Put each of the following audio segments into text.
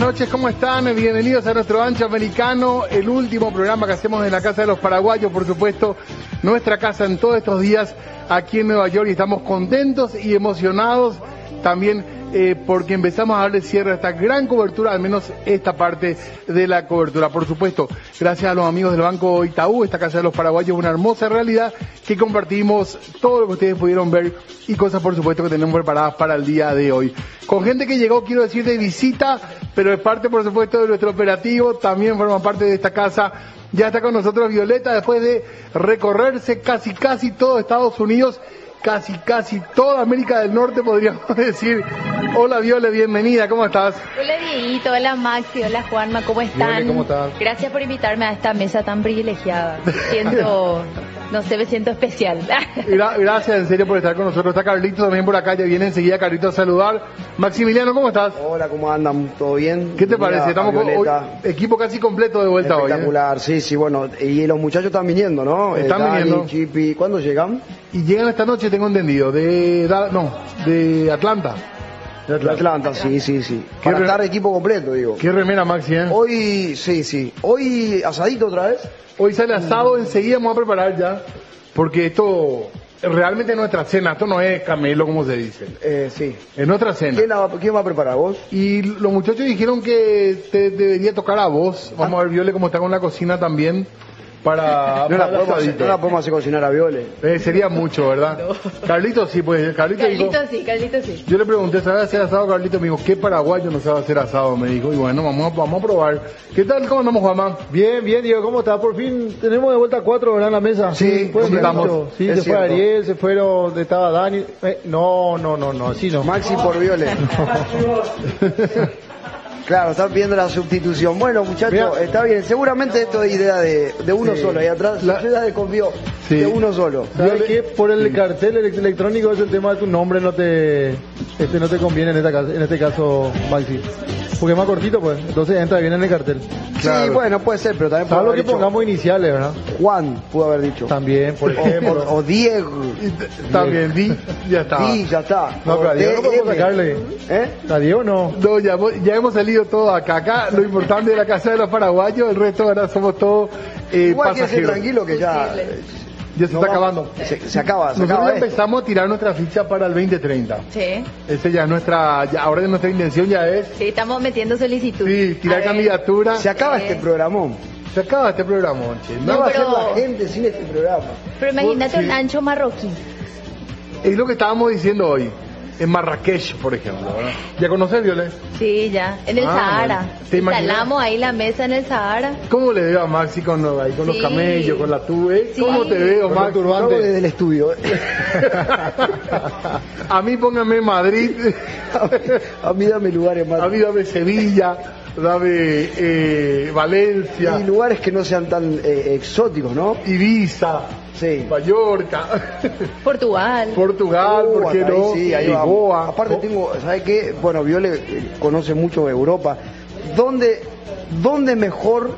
noches, ¿cómo están? Bienvenidos a nuestro Ancho Americano, el último programa que hacemos en la Casa de los Paraguayos, por supuesto, nuestra casa en todos estos días aquí en Nueva York, y estamos contentos y emocionados también porque empezamos a darle cierre a esta gran cobertura, al menos esta parte de la cobertura. Por supuesto, gracias a los amigos del Banco Itaú, esta Casa de los Paraguayos, una hermosa realidad que compartimos todo lo que ustedes pudieron ver y cosas, por supuesto, que tenemos preparadas para el día de hoy. Con gente que llegó, quiero decir, de visita, pero es parte, por supuesto, de nuestro operativo, también forma parte de esta casa. Ya está con nosotros Violeta, después de recorrerse casi todo Estados Unidos, casi toda América del Norte, podríamos decir. Hola Viole, bienvenida, ¿cómo estás? Hola Dieguito, hola Maxi, hola Juanma, ¿cómo están? Viole, ¿cómo estás? Gracias por invitarme a esta mesa tan privilegiada. Me siento especial. Gracias en serio por estar con nosotros. Está Carlito también por acá, ya viene enseguida Carlito a saludar. Maximiliano, ¿cómo estás? Hola, ¿cómo andan? ¿Todo bien? ¿Qué te parece? Estamos con hoy, equipo casi completo de vuelta hoy. Espectacular, sí, bueno, y los muchachos están viniendo, ¿no? Están Dani, viniendo. Chipi, ¿cuándo llegan? Y llegan esta noche, tengo entendido, de Atlanta. De Atlanta, sí. Para estar equipo completo, digo. Qué remera, Maxi, ¿eh? Hoy, sí. Hoy asadito otra vez. Hoy sale asado, enseguida vamos a preparar ya, porque esto realmente es nuestra cena, esto no es camelo como se dice. Sí. Es nuestra cena. ¿Quién va a preparar, vos? Y los muchachos dijeron que te debería tocar a vos. Vamos a ver Viole cómo está con la cocina también. No la podemos hacer cocinar a Viole. Sería mucho, ¿verdad? No. Carlito sí, pues. Carlito sí. Yo le pregunté, ¿sabe hacer asado? Carlito me dijo, ¿qué paraguayo no sabe hacer asado? Me dijo, y bueno, vamos a probar. ¿Qué tal? ¿Cómo andamos, Juanma? Bien, Diego, ¿cómo estás? Por fin tenemos de vuelta 4, ¿verdad? En la mesa. Sí, estamos. Sí, se fue Ariel, se fueron, estaba Dani. No, así no. Maxi por Viole. Claro, están viendo la sustitución. Bueno, muchachos, está bien. Seguramente esto es idea de uno solo. Ahí atrás, la desconfió de uno solo. ¿Sabes qué? Por el cartel electrónico es el tema de tu nombre, no te conviene en este caso, Maxi. Porque es más cortito, pues. Entonces entra bien en el cartel. Claro. Sí, bueno, puede ser, pero también puede haber que dicho, pongamos iniciales, ¿verdad? Juan, pudo haber dicho. También, por ejemplo. O Diego. También, ya está. Sí, ya está. No, pero a Diego no podemos sacarle. ¿A Diego no? No, ya hemos salido todos acá. Acá lo importante de la Casa de los Paraguayos, el resto ahora somos todos igual pasajeros. Que tranquilo que ya se está acabando. Se acaba. Nosotros empezamos a tirar nuestra ficha para el 2030. Sí. Esa ya es ahora nuestra intención ya es. Sí, estamos metiendo solicitud. Sí, tirar candidatura. Se acaba este programón. Se acaba este programa, che. No va a ser la gente sin este programa. Pero imagínate un ancho marroquí. Es lo que estábamos diciendo hoy. En Marrakech, por ejemplo, ¿verdad? ¿Ya conoces, Violet? Sí, ya. En el Sahara. Instalamos ahí la mesa en el Sahara. ¿Cómo le veo a Maxi con los camellos, con la tuve? Sí. ¿Cómo te veo, Maxi? Turbante desde el estudio. A mí póngame Madrid. A mí dame lugares más. A mí dame Sevilla, dame Valencia. Y lugares que no sean tan exóticos, ¿no? Ibiza. Sí. Mallorca. Portugal, ¿por qué no? Sí, ahí va. Goa. Aparte tengo, ¿sabes qué? Bueno, Viole conoce mucho Europa. ¿Dónde mejor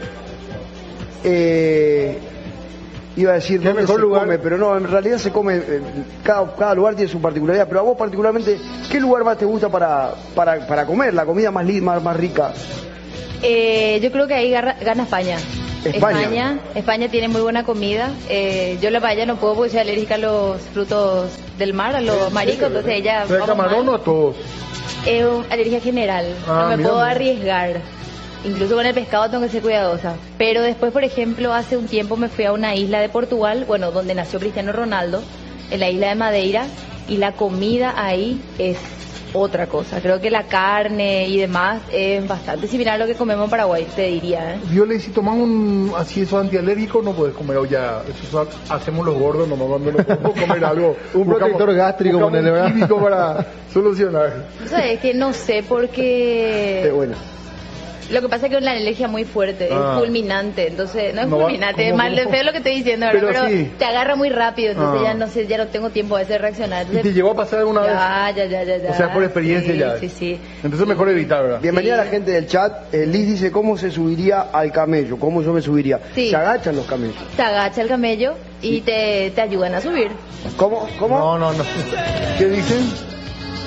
iba a decir ¿Qué dónde mejor se lugar? come? Pero no, en realidad se come, cada lugar tiene su particularidad. Pero a vos particularmente, ¿qué lugar más te gusta para comer? La comida más rica. yo creo que ahí gana España. España tiene muy buena comida. Yo la paella no puedo porque soy alérgica a los frutos del mar, a los mariscos, entonces ella... ¿De camarón o a todos? Alergia general, no me puedo arriesgar. Incluso con el pescado tengo que ser cuidadosa. Pero después, por ejemplo, hace un tiempo me fui a una isla de Portugal, donde nació Cristiano Ronaldo, en la isla de Madeira, y la comida ahí es otra cosa. Creo que la carne y demás es bastante similar a lo que comemos en Paraguay, te diría. Viole, si tomas eso antialérgico, no puedes comer ya. Eso hacemos los gordos, no podemos comer algo. Un protector gástrico, ponele, ¿verdad? Un químico para solucionar. O sea, es que no sé por qué... Bueno. Lo que pasa es que es una alergia muy fuerte, es fulminante, entonces no es fulminante, es más feo lo que estoy diciendo, ¿verdad? Pero sí, te agarra muy rápido, entonces ya no tengo tiempo de reaccionar. Entonces, ¿y te llegó a pasar alguna vez? Ya. O sea, por experiencia ya. Sí. Entonces mejor evitar, ¿verdad? Bienvenida a la gente del chat. Liz dice, ¿cómo se subiría al camello? ¿Cómo yo me subiría? Sí. Se agachan los camellos. Se agacha el camello y te ayudan a subir. ¿Cómo? No. ¿Qué dicen?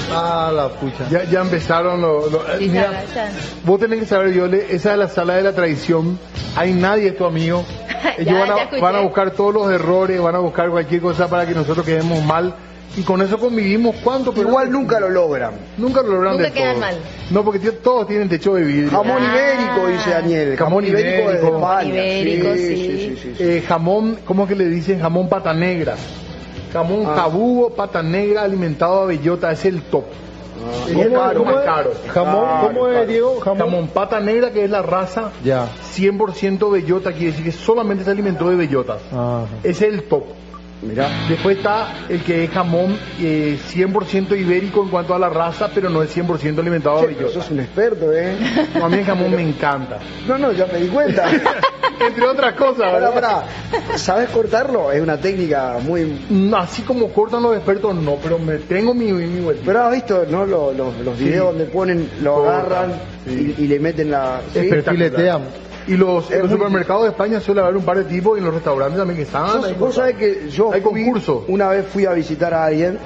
Ah, la pucha. Ya empezaron Sí, mira, ya. vos tenés que saber, Viole, esa es la sala de la tradición. Hay nadie es tu amigo. Ellos Ya escuché. van a buscar todos los errores, van a buscar cualquier cosa para que nosotros quedemos mal. Y con eso convivimos. ¿Cuánto? Pero Igual nunca lo logran. Nunca lo logran Nunca del quedan todo. mal. No, porque todos tienen techo de vidrio. Jamón ibérico, dice Daniel. Jamón ibérico. de España. Ibérico, sí. Jamón, ¿cómo es que le dicen? Jamón pata negra. Jamón jabugo, pata negra, alimentado a bellota, es el top. Es el ¿Cómo más es? caro. Jamón, ¿cómo Claro. es, Diego? Jamón pata negra, que es la raza Ya. 100% bellota, quiere decir que solamente se alimentó de bellotas. Ajá. Ese es el top. Mirá. Después está el que es jamón 100% ibérico en cuanto a la raza, pero no es 100% alimentado a Che, pero bellota. sos un experto, ¿eh? No, a mí el jamón me encanta. No, ya me di cuenta. Entre otras cosas, ¿verdad? Pará. ¿Sabes cortarlo? Es una técnica muy... Así como cortan los expertos, no, pero me tengo mi vuelta. Pero has visto, ¿no? Los videos donde ponen, lo Cortan, agarran sí. y le meten la... ¿sí? Espectacular. Filetean. Y en los muy- supermercados de España suele haber un par de tipos y en los restaurantes también que están. Vos sabés que yo Hay concurso. una vez fui a visitar a alguien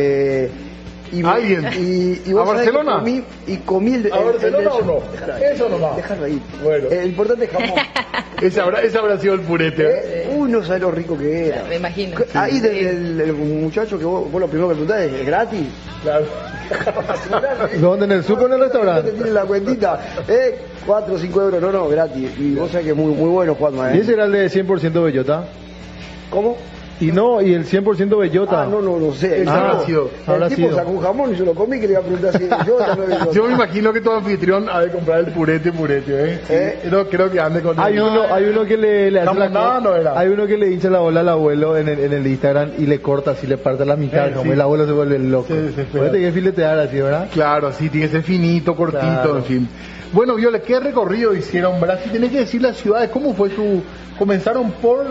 y ¿Alguien? y ¿A vos sabés que Barcelona? comí el... ¿A Barcelona o no? Eso nomás. Déjalo ahí. Bueno. Lo importante es jamón. Ese habrá sido el purete. Uy, no sabés lo rico que era. Me imagino. Ahí el muchacho que vos lo primero que preguntás es gratis. Claro. ¿Dónde? ¿En el súper o en el Te restaurante? tienen la cuentita, 4 o 5 euros, no, gratis. Y vos sabés que es muy bueno, Juanma, ¿Y ese era el de 100% bellota? ¿Cómo? Y no, y el 100% bellota. No sé. Habrá sido. Habrá El tipo sido. sacó un jamón y yo lo comí, que le iba a preguntar si yo también lo Yo me imagino que tu anfitrión ha de comprar el purete, ¿eh? No creo que ande con Hay uno que le hace Jamonada no era. Hay uno que le hincha la bola al abuelo en el Instagram y le corta así, le parte la mitad, como sí. el abuelo se vuelve loco. Se desespera. Puede que filetear así, ¿verdad? Claro, sí, tiene que ser finito, cortito, Claro. en fin. Bueno, Viola, ¿qué recorrido hicieron, verdad? Si tenés que decir las ciudades, ¿cómo fue su...? Comenzaron por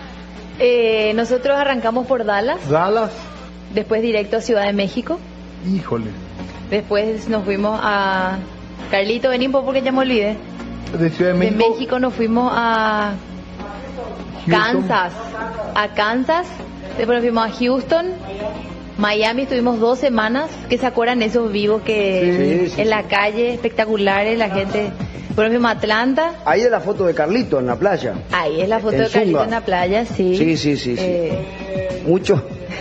Nosotros arrancamos por Dallas, Dallas, después directo a Ciudad de México, híjole, después nos fuimos a... Carlito, vení un poco porque ya me olvidé. de Ciudad de De México. México nos fuimos a Houston. Kansas, después nos fuimos a Houston, Miami, estuvimos 2 semanas, que se acuerdan esos vivos que Sí, en la calle, espectaculares, la gente. Después nos fuimos a Atlanta, Ahí es la foto de Carlito en la playa. ahí es la foto En de Carlito Zumba. en la playa, sí. Sí. Mucho.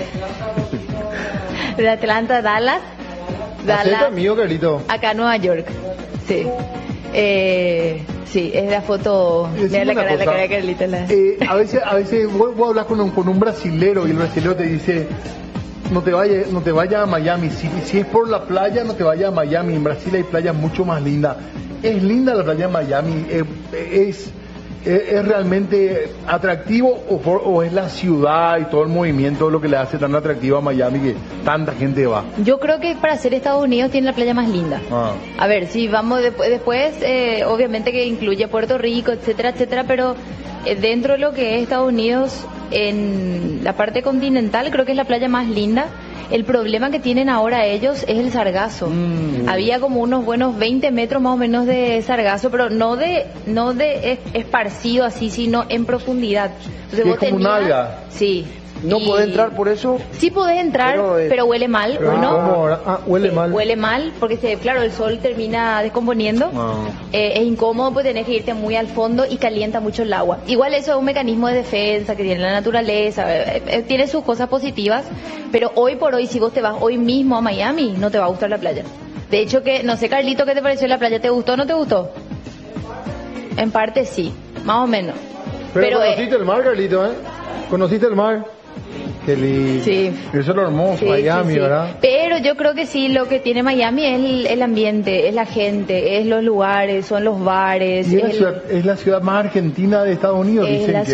De Atlanta a Dallas, Acepta amigo, Carlito. acá a Nueva York, sí. Sí, es la foto, Y decime mira la una cara cosa, de Carlito. a veces vos hablas con un brasilero y el brasilero te dice, no te vayas a Miami, si es por la playa, no te vayas a Miami, en Brasil hay playas mucho más lindas. Es linda la playa de Miami, es realmente atractivo o es la ciudad y todo el movimiento lo que le hace tan atractivo a Miami que tanta gente va. Yo creo que para ser Estados Unidos tiene la playa más linda. A ver, si vamos después, obviamente que incluye Puerto Rico, etcétera, etcétera, pero dentro de lo que es Estados Unidos, en la parte continental, creo que es la playa más linda. El problema que tienen ahora ellos es el sargazo. Había como unos buenos 20 metros más o menos de sargazo, pero no de esparcido así, sino en profundidad. Entonces, Sí, es como un alga. Sí. ¿No Y- podés entrar por eso? Sí podés entrar, pero huele mal, Pero uno. ¿cómo ahora? Ah, huele Sí, mal. Huele mal porque claro, el sol termina descomponiendo. Es incómodo, pues tenés que irte muy al fondo y calienta mucho el agua. Igual eso es un mecanismo de defensa que tiene la naturaleza, tiene sus cosas positivas, pero hoy por hoy, si vos te vas hoy mismo a Miami, no te va a gustar la playa. De hecho que, no sé, Carlito, ¿qué te pareció la playa? ¿Te gustó o no te gustó? En parte sí, más o menos. Pero conociste el mar, Carlito, ¿eh? ¿Conociste el mar? Qué lindo. Sí. Eso es lo hermoso. Sí, Miami, sí, sí. ¿verdad? Pero yo creo que sí, lo que tiene Miami es el ambiente, es la gente, es los lugares, son los bares. Y es la ciudad más argentina de Estados Unidos, es dicen la que